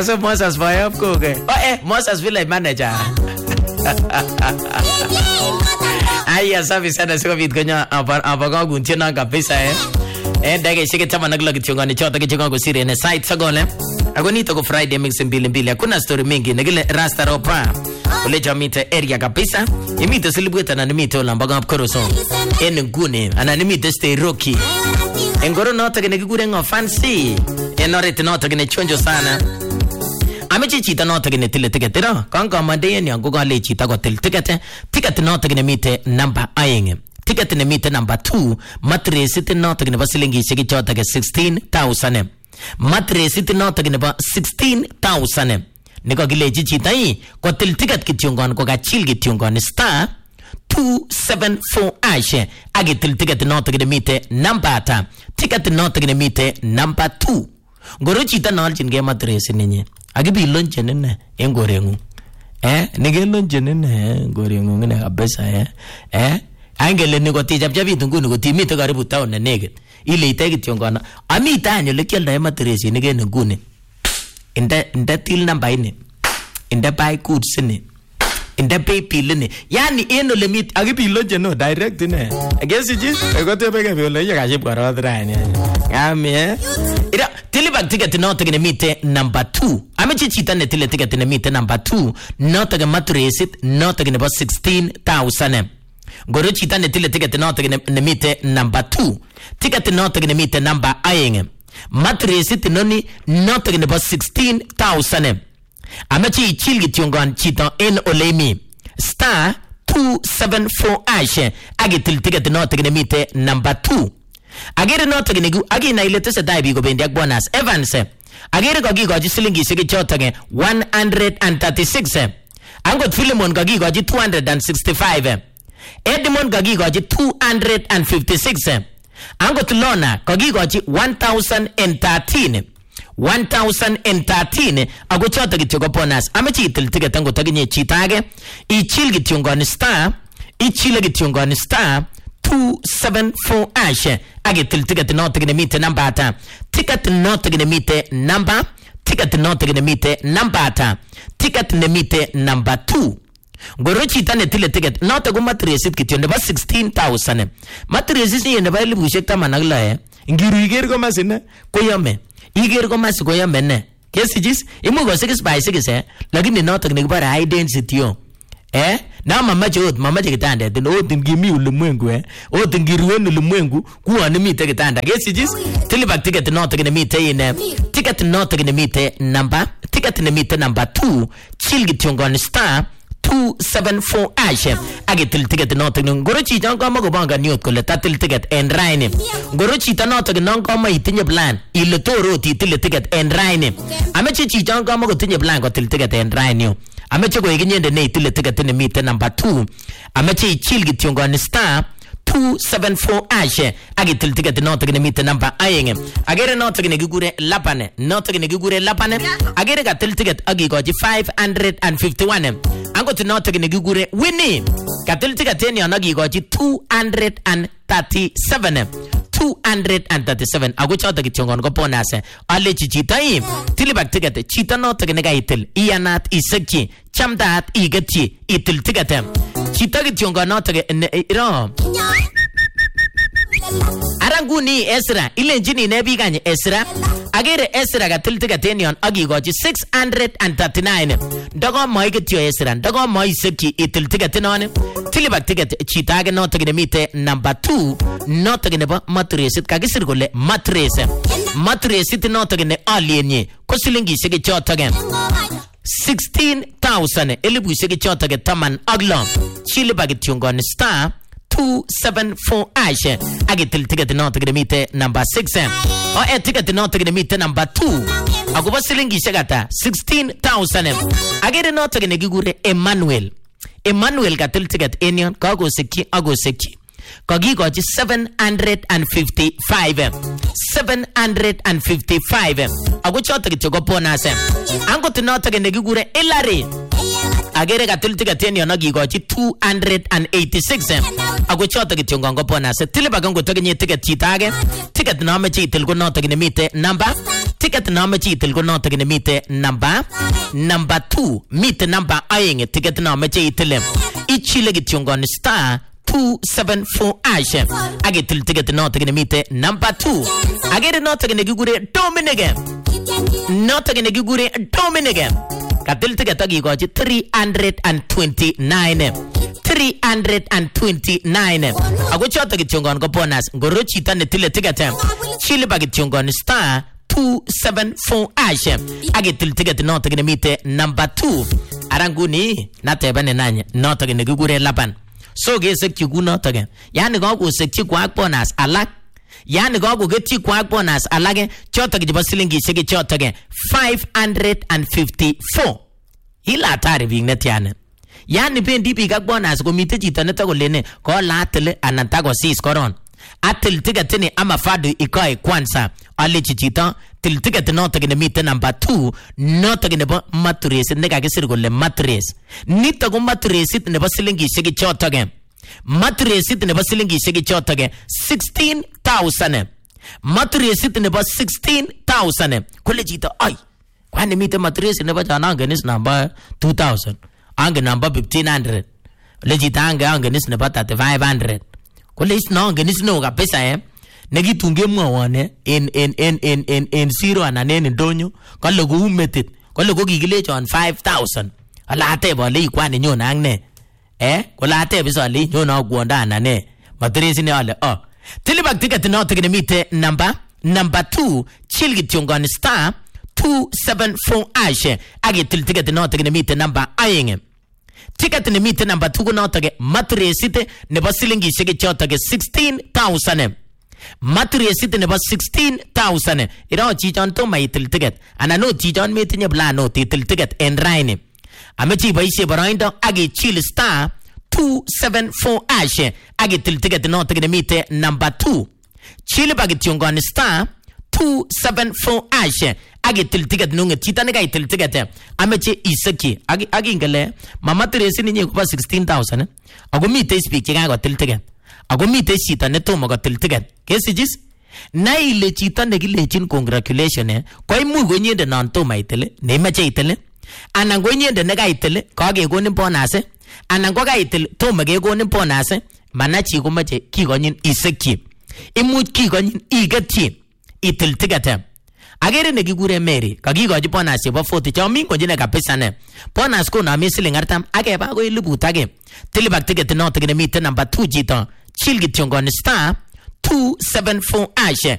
So Moses Boyop Koge. Moses village manager. Aya safi sana siko vitu kenya abaga guntiana kabisa ndege shike chama nagla kichongani chota kichongo siri ne site sagole agonito ko Friday mix mbili hakuna story mingi ngile rasta ropa ule jamite area kabisa imite silibweta na nimite olambaga koroso ngune ana nimite stay rocky engoro nota kene kigure ngo fancy enorete nota kene chonjo sana amechi chita nota kene tile tiketera kanga mande ni angoga le chita ko til ticket nota kene mite number ayenge ticket ne mite number 2 mattress it nota kene basilingi shiki chota ke 16000 mattress it nota kene ba 16000 niko kile chita hii ko til ticket kitiongon ko kachil kitiongon star 274 ashe age til ticket nota kene mite number ta ticket nota kene mite number 2 ngoro chita nalchin ge mattress ninye age bi lonche nene engorengu nige lonche nene engorengu ngene kabisa angele niko tijapja vitu nguni ko timite karibu town na nege ile iteki tiongana amita anyo lekelda mattress nige nguni inda til number ine inda buy goods ne inda pay bill ne yani eno limit age bi lonche no direct ne agesi ji ego tebeke bi lonche ka ship karo drani ame ira tilibak ticket nota kene mite number 2 amechi chita ne tile ticket ne mite number 2 nota ke mattress nota kene ba 16000 ngoro chita ne tile ticket nota kene mite number 2 ticket nota kene mite number ayenge mattress noni nota kene ba 16000 amechi chilgi tiongan chita en olemi star 274 ashe age til ticket nota kene mite number 2 agere nota gene gu agi na ilete se dai bi go bendi bonus Evans agere go gi go silingi sigi chota ge 136 angot Philemon go gi go 265 Edmond go gi go 256 angot Lona go gi go 1013 ago chota gi go bonus amechi til ticket angot aginye chitage I chil gi tiongon star I chile gi tiongon star 274 ashe age til ticket nota gene mite number ata ticket nota gene mite number ticket nota gene mite number ata ticket ne mite number 2 gorochi tane tile ticket nota go mattress kitionde ba 16000 mattress ni ne ba libu shekta managla ngiru iger go masine koyame iger go mas koyame ne kesijis imugo 6 by 6 lakini nota gene bara high density yo na mama kitanda no tingimi ulimwengu tingirueni ulimwengu kuwa ni mite kitanda gesijis tilibak ticket nota gene mite ine ticket nota gene mite number ticket ne mite number 2 chilgi tiongon star 274 ashe age til ticket nota gene gorochi jango mago banga nyot ko leta til ticket and raine gorochi ta nota gene nongo ma itinye plan ile toro ti til ticket and raine amechi chi jango mago tinye plan ko til ticket and raine ameche ko iginyende ne tile ticket ne mite number 2 ameche chilgi tiongon star 274 ashe age til ticket nota gene mite number ayenge agere nota gene gigure lapane agere ga til ticket agi goji 551 ango to nota gene gigure winning ga til ticket eni onagi goji 237 ago chota kitiongon ko ponase alle chichitai tilibak ticket chita nota gene ga itil ianat iseki chamdat igeti itil ticket chita kitiongon nota gene iro aranguni Esra ile njini nebi ganye Esra agere Esra ga til ticket enion agi goji 639 dogo moy getio Esra dogo moy seki itil ticket non tilibak ticket chita ga nota gene mite number 2 nota gene ba mattress ka gisir golle mattress nota gene alienye ko silingi sege chota gen 16000 elibu sege chota ge taman aglo chile bag tiongon star 274 ashe age til ticket nota gene mite number 6 ticket nota gene mite number 2 agoba silingi segata 16000 age nota gene gigure Emmanuel ka til ticket enion ka go seki Kagi goji 755 ago chota kichogo ponase ango tinota gene gigure Elare agere ga til ticket enion agi goji 286 ago chota kichongo ponase tile bagango togenye ticket chitage ticket na mechi til go nota gene mite number ticket ticket na mechi itil ko noto ne mite number 2 mite number aeng ticket na mechi itil ichile gityongon star 274 ash agitil ticket noto ne mite number 2 agere noto ne gigure Dominic noto ne gigure Dominic katil ticket agigoji 329 ago choto gityongon ko bonus ngoro chita ne tile ticket chile bagityongon star 274 ash agitil ticket noto ne mite number 2 aranguni natebane nanye noto ne gigure Laban so gesek yugu noto gen yani go sekchi kwa bonus alak yani go getchi kwa bonus alage choto giba silingi shege choto gen 554 ila tare bingne tiane yani bendi biga bonus ko mite chito ne tagolene ko latele anantago sis koron atil ticket ni ama fadu ikai kwanza ale chichito til ticket noto gen mite number 2 noto gen bo matures ne ka gesir golle matures nito go matures ne bo silingi shege choto gen matures ne bo silingi shege choto gen 16000 matures ne bo 16000 kole chito ai kwani mite matures ne bo jana genis number 2000 ange number 1500 lejita ange nis ne bo 3500 kole is no genis no ka pesa negitunge mwawane en zero anane ndonyo kale go umetit kale go gigilechon 5000 alate bole ikwani nyona angne kolate bisali nyona ogwonda anane matresi ne ale tilibak ticket noto ne mite number 2 chilgityongon star 274 ash agitil ticket noto ne mite number ayenge ticket ne mite number 2 noto ge matresi ne basilingi shege choto ge 16000 matresit nebo 16,000 ira chichon to maitil ticket ana no chichon metinye plano titil ticket en raini amechi boisie boroindo agi chill star 274 ash agi til ticket no ticket mite number 2 chill bagityongon star 274 ash agi til ticket nunge chitane ga til ticket amechi isaki agi ngale mama tresit ni ko 16,000 ago mite speak ga go til ticket ago mite chita ne tomo go til ticket kesijis na ile chita ne gilechin congratulation koy mu go nyende nan to maitele ne meche itele anan go nyende ne ga itele ka ge go ni bonus anan go ga itele to me ge go ni bonus manachi go meche ki go nyin iseki imu ki go nyin igati itil ticket agere ne gigure Mary ka gi go ji bonus bo 40 chamin ko jine ka pesa ne bonus ko na misling artam age ba go ilubu tage tilibak ticket no ticket mite number 2 jito chilgityongon star 274 ash